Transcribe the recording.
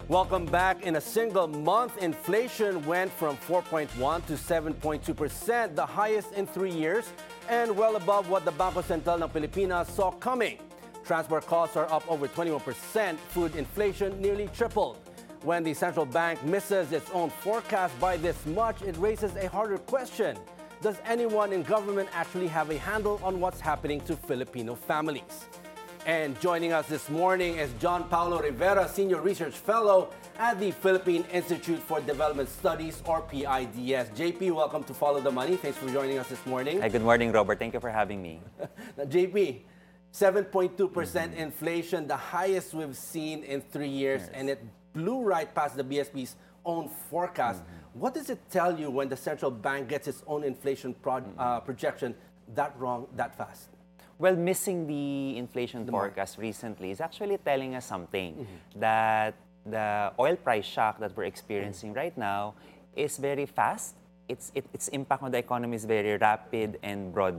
Welcome back. In a single month, inflation went from 4.1 to 7.2%, the highest in 3 years, and well above what the Bangko Sentral ng Pilipinas saw coming. Transport costs are up over 21%, food inflation nearly tripled. When the central bank misses its own forecast by this much, it raises a harder question. Does anyone in government actually have a handle on what's happening to Filipino families? And joining us this morning is John Paulo Rivera, Senior Research Fellow at the Philippine Institute for Development Studies, or PIDS. JP, welcome to Follow the Money. Thanks for joining us this morning. Hi, good morning, Robert. Thank you for having me. Now, JP, 7.2% inflation, the highest we've seen in 3 years, and it blew right past the BSP's own forecast. What does it tell you when the central bank gets its own inflation projection that wrong that fast? Well, missing the inflation forecast recently is actually telling us something, that the oil price shock that we're experiencing right now is very fast. Its impact on the economy is very rapid and broad